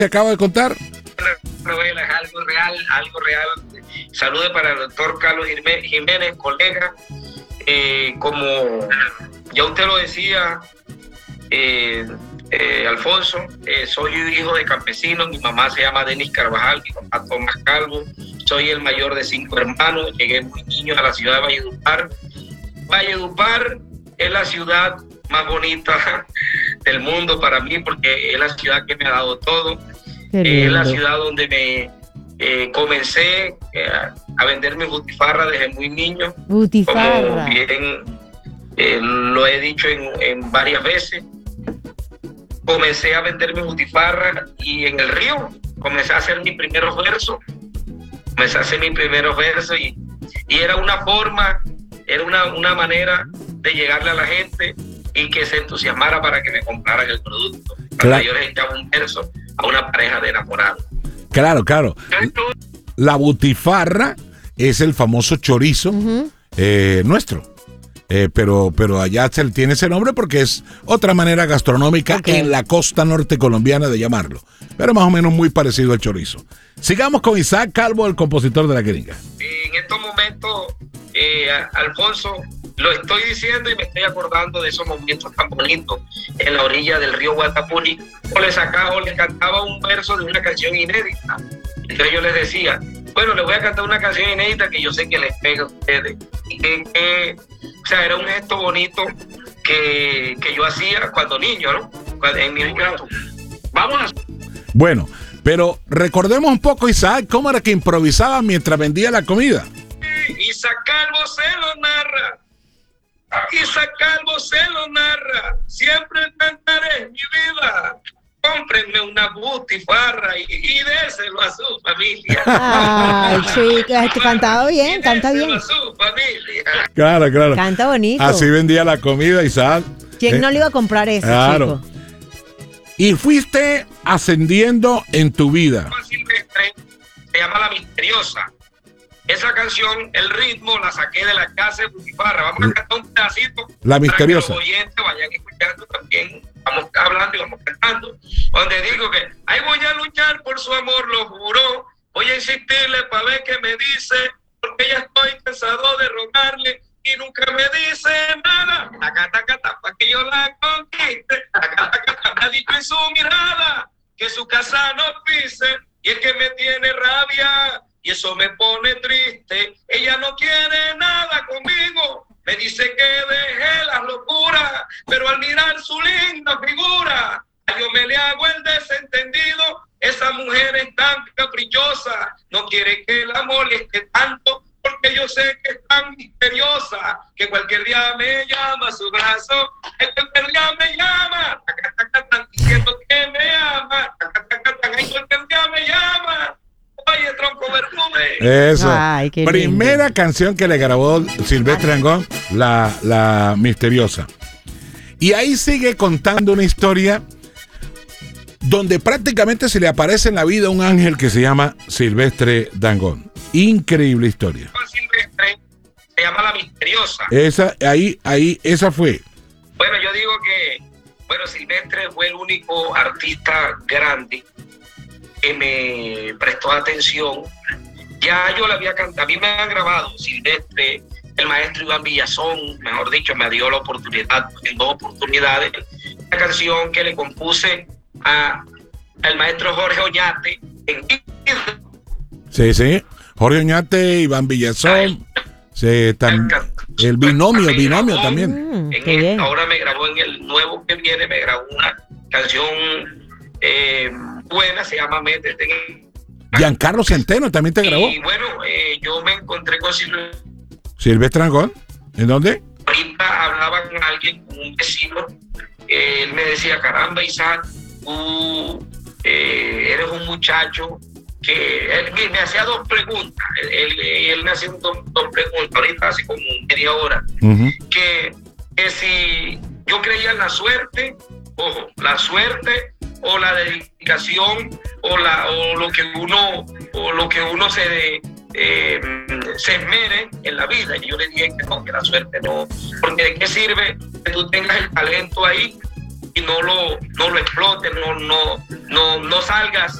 te acabo de contar? Novela, es algo real. Saludos para el doctor Carlos Jiménez, colega. Como ya usted lo decía, Alfonso, soy hijo de campesinos. Mi mamá se llama Denis Carvajal, mi papá Tomás Calvo. Soy el mayor de 5 hermanos. Llegué muy niño a la ciudad de Valledupar. Valledupar es la ciudad más bonita del mundo para mí, porque es la ciudad que me ha dado todo. Es la ciudad donde me comencé a vender mi butifarra desde muy niño. Butifarra. Como bien lo he dicho en varias veces. Comencé a vender mi butifarra y en el río comencé a hacer mis primeros versos. Y era una forma, era una manera de llegarle a la gente y que se entusiasmara para que me compraran el producto. Cuando yo les echaba un verso a una pareja de enamorados. Claro. La butifarra es el famoso chorizo nuestro. Pero allá tiene ese nombre porque es otra manera gastronómica en la costa norte colombiana de llamarlo. Pero más o menos muy parecido al chorizo. Sigamos con Isaac Calvo, el compositor de La Gringa. En estos momentos, Alfonso, lo estoy diciendo y me estoy acordando de esos momentos tan bonitos en la orilla del río Guatapuri. Le cantaba un verso de una canción inédita. Entonces yo les decía, bueno, les voy a cantar una canción inédita que yo sé que les pega a ustedes. O sea, era un gesto bonito que yo hacía cuando niño, ¿no? En mi juventud. Vámonos. Bueno, pero recordemos un poco, Isaac, cómo era que improvisaba mientras vendía la comida. Isaac Calvo se lo narra. Siempre cantaré mi vida. Cómprenme una butifarra y déselo a su familia. Ay, chica, cantaba bien, canta bien. A su familia. Claro. Canta bonito. Así vendía la comida, Isaac. ¿Quién no le iba a comprar eso, claro, chico? Y fuiste ascendiendo en tu vida. Silvestre, se llama La Misteriosa. Esa canción, el ritmo, la saqué de la casa de Butifarra. Vamos a cantar un pedacito. La Misteriosa. Para que los oyentes vayan escuchando también. Vamos hablando y vamos cantando. Donde digo que, ay, voy a luchar por su amor, lo juro. Voy a insistirle para ver qué me dice. Porque ya estoy cansado de rogarle y nunca me dice nada. Taca, para que yo la conquiste. Taca, me ha dicho en su mirada que su casa no pise. Y es que me tiene rabia. Y eso me pone triste. Ella no quiere nada conmigo. Me dice que deje las locuras, pero al mirar su linda figura, yo me le hago el desentendido. Esa mujer es tan caprichosa, no quiere que la moleste tanto, porque yo sé que es tan misteriosa, que cualquier día me llama a su brazo, cualquier día me llama, diciendo que me ama, cualquier día me llama. Oye, tronco verdume. Eso. Ay, primera lindo. Canción que le grabó Silvestre Dangond, la Misteriosa. Y ahí sigue contando una historia donde prácticamente se le aparece en la vida un ángel que se llama Silvestre Dangond. Increíble historia. Silvestre se llama La Misteriosa. Esa fue. Bueno, yo digo que Silvestre fue el único artista grande que me prestó atención. Ya yo le había cantado, a mí me han grabado Silvestre, el maestro Iván Villazón, mejor dicho, me dio la oportunidad, en 2 oportunidades, una canción que le compuse al maestro Jorge Oñate. Sí, Jorge Oñate, Iván Villazón, el binomio también. Ahora me grabó en el nuevo que viene, me grabó una canción buena, se llama Métete. Giancarlo Centeno también te grabó. Y bueno, yo me encontré con Silvestre Dangond. ¿En dónde? Ahorita hablaba con alguien, con un vecino. Él me decía, caramba, Isaac, tú eres un muchacho que él me hacía 2 preguntas. Él me hacía 2 preguntas, ahorita hace como media hora. Que si yo creía en la suerte, ojo, la suerte o la dedicación o lo que uno se esmere en la vida. Y yo le dije que no, que la suerte no, porque de qué sirve que tú tengas el talento ahí y no lo explotes, no salgas